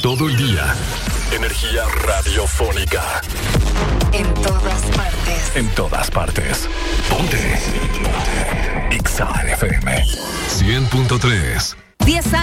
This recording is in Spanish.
todo el día. Energía radiofónica. En todas partes. En todas partes. Ponte. Ponte. Exa FM 100.3. 10 años.